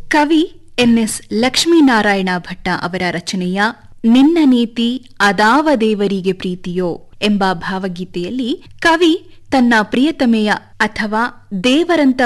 ಕವಿ ಎನ್ಎಸ್ ಲಕ್ಷ್ಮೀನಾರಾಯಣ ಭಟ್ಟ ಅವರ ರಚನೆಯ ನಿನ್ನ ನೀತಿ ಅದಾವ ದೇವರಿಗೆ ಪ್ರೀತಿಯೋ ಎಂಬ ಭಾವಗೀತೆಯಲ್ಲಿ ಕವಿ ತನ್ನ ಪ್ರಿಯತಮೆಯ ಅಥವಾ ದೇವರಂತ